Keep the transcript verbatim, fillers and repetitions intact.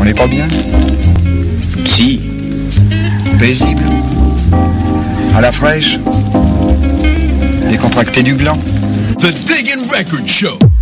est pas bien? Si. Paisible. À la fraîche. Décontracté du gland. The Diggin' Record Show.